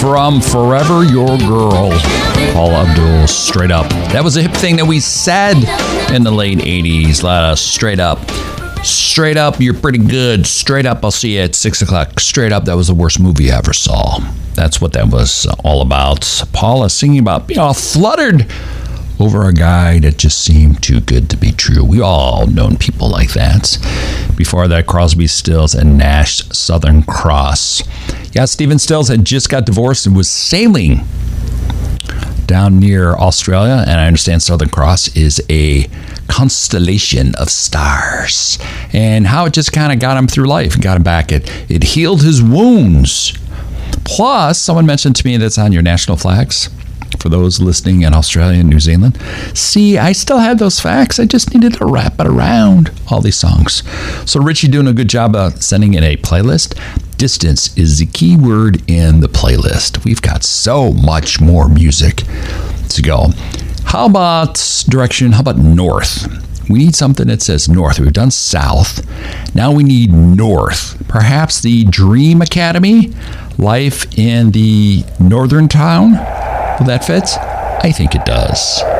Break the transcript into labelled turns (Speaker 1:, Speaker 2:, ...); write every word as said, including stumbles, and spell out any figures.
Speaker 1: from Forever Your Girl. Paula Abdul, Straight Up. That was a hip thing that we said in the late eighties. Let us straight up. Straight Up, you're pretty good. Straight Up, I'll see you at six o'clock. Straight Up, that was the worst movie I ever saw. That's what that was all about. Paula singing about being all fluttered over a guy that just seemed too good to be true. We all known people like that. Before that, Crosby, Stills, and Nash, Southern Cross. Yeah, Stephen Stills had just got divorced and was sailing down near Australia, and I understand Southern Cross is a constellation of stars, and how it just kind of got him through life and got him back. It, it healed his wounds. Plus, someone mentioned to me that's on your national flags. For those listening in Australia and New Zealand, see, I still had those facts. I just needed to wrap it around all these songs. So Richie doing a good job of sending in a playlist. Distance is the key word in the playlist. We've got so much more music to go. How about direction? How about north? We need something that says north. We've done south. Now we need north. Perhaps the Dream Academy, Life in the Northern Town. Will that fit? I think it does.